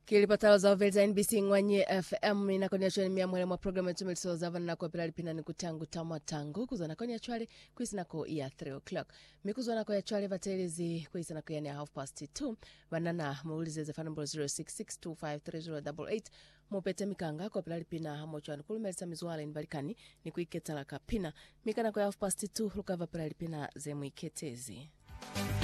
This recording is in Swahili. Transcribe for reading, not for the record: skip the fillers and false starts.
Kilipata za velza NBC ngwanye FM inakonia chwele miamwele mwa programa tumeliso zava na kwa pilali pina ni kutangu tamu tangu kuzana konia chwele kuisi nako ya 3 o'clock. Mikuzwa nako ya chwele vatelezi kuisi nako ya ni 2:30 wanana muulize zefana mbolo 0662530888 mupete mikanga kwa pilali pina hamo chwani kulumelisa mizuwala invalikani ni kuiketa laka pina mikana kwa 2:30 lukava pilali pina zemu iketezi.